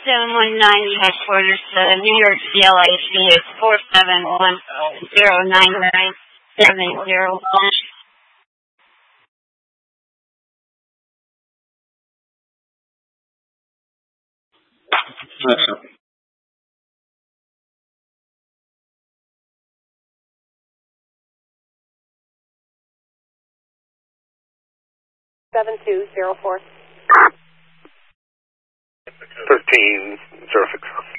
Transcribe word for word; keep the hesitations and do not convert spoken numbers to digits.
seven one nine headquarters, uh, New York C L A C is four seven one zero nine nine seven zero one. seven two zero four. thirteen zero six.